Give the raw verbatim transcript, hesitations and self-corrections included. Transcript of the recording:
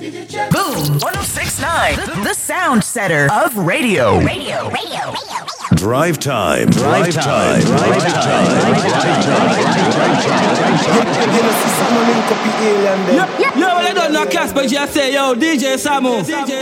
Boom one oh six point nine, the, the sound setter of radio. Radio, radio, radio. Drive time. Drive time. Drive time. Yo, well, I don't know Casper, just say, yo, D J Samu. D J